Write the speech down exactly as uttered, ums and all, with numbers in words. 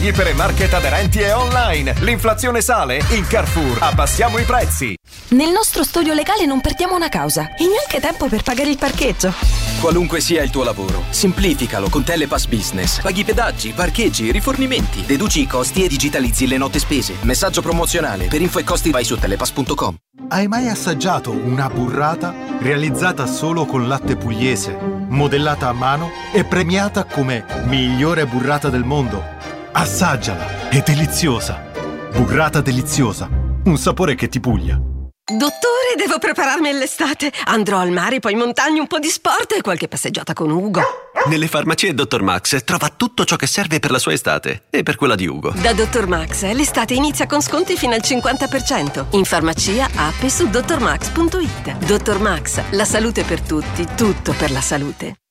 Ipermarket aderenti e online. L'inflazione sale? In Carrefour abbassiamo i prezzi. Nel nostro studio legale non perdiamo una causa e neanche tempo per pagare il parcheggio. Qualunque sia il tuo lavoro, semplificalo con Telepass Business. Paghi pedaggi, parcheggi, rifornimenti, deduci i costi e digitalizzi le note spese. Messaggio promozionale. Per info e costi vai su telepass punto com. Hai mai assaggiato una burrata realizzata solo con latte pugliese, modellata a mano e premiata come migliore burrata del mondo? Assaggiala, è deliziosa. Burrata deliziosa, un sapore che ti puglia. Dottore, devo prepararmi all'estate. Andrò al mare, poi in montagna, un po' di sport e qualche passeggiata con Ugo. Nelle farmacie dottor Max trova tutto ciò che serve per la sua estate e per quella di Ugo. Da dottor Max l'estate inizia con sconti fino al cinquanta per cento. In farmacia, app e su dottor max punto it. dottor Max, la salute per tutti, tutto per la salute.